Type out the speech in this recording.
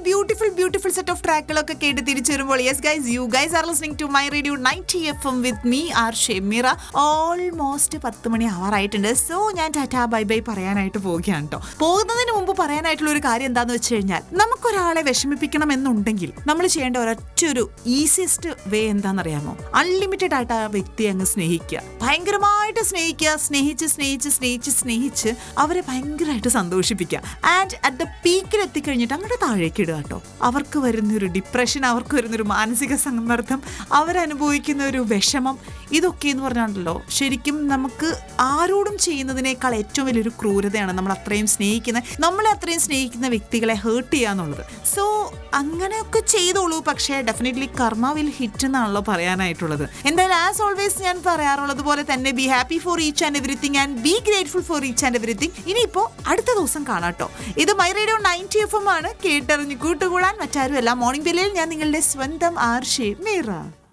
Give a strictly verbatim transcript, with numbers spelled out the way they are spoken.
Beautiful beautiful set of ട്രാക്കുകളൊക്കെ കേട്ട് തിരിച്ചു വരുമ്പോൾ yes guys you guys are listening to my radio ninety F M with me R Shemeera. Almost പത്ത് മണി ആവാറായിട്ടുണ്ട്. So ഞാൻ tata bye bye പറയാനായിട്ട് പോവുകയാണ് കേട്ടോ. പോകുന്നതിന് മുമ്പ് പറയാനായിട്ടുള്ള ഒരു കാര്യം എന്താന്ന് വെച്ച് കഴിഞ്ഞാൽ, നമുക്കൊരാളെ വിഷമിപ്പിക്കണം എന്നുണ്ടെങ്കിൽ നമ്മൾ ചെയ്യേണ്ട ഒരൊറ്റൊരു ഈസിയസ്റ്റ് വേ എന്താണെന്നറിയാമോ? അൺലിമിറ്റഡ് ആയിട്ട് ആ വ്യക്തിയെ അങ്ങ് സ്നേഹിക്കുക, ഭയങ്കരമായിട്ട് സ്നേഹിക്കുക, സ്നേഹിച്ച് സ്നേഹിച്ച് സ്നേഹിച്ച് സ്നേഹിച്ച് അവരെ ഭയങ്കരമായിട്ട് സന്തോഷിപ്പിക്കുക. ആൻഡ് അറ്റ് ദ പീക്കിൽ എത്തിക്കഴിഞ്ഞിട്ട് അങ്ങോട്ട് താഴേക്ക് ഇടുക കേട്ടോ. അവർക്ക് വരുന്നൊരു ഡിപ്രഷൻ, അവർക്ക് വരുന്നൊരു മാനസിക സമ്മർദ്ദം, അവരനുഭവിക്കുന്ന ഒരു വിഷമം, ഇതൊക്കെ എന്ന് പറഞ്ഞാണല്ലോ ശരിക്കും നമുക്ക് ആരോടും ചെയ്യുന്നതിനേക്കാൾ ഏറ്റവും വലിയൊരു ക്രൂരതയാണ് നമ്മൾ അത്രയും സ്നേഹിക്കുന്ന നമ്മളെ അത്രയും സ്നേഹിക്കുന്ന വ്യക്തികളെ ഹേർട്ട് ചെയ്യുക എന്നുള്ളത്. സോ അങ്ങനെയൊക്കെ ചെയ്തോളൂ, പക്ഷേ ഡെഫിനറ്റ്ലി കർമ്മ വിൽ ഹിറ്റ് എന്നാണല്ലോ പറയാനായിട്ടുള്ളത്. എന്തായാലും ആസ് ഓൾവേസ് ഞാൻ പറയാറുള്ളത് പോലെ തന്നെ be happy for each and everything and B grateful for each and everything. ഇനിയിപ്പോൾ അടുത്ത ദിവസം കാണാട്ടോ. ഇത് my radio ninety F M ആണ്. കേട്ടറിഞ്ഞ് കൂട്ടുകൂടാൻ മറ്റാരും എല്ലാ മോർണിംഗ് ബെല്ലിൽ ഞാൻ നിങ്ങളുടെ സ്വന്തം ആർ ഷെമീറ.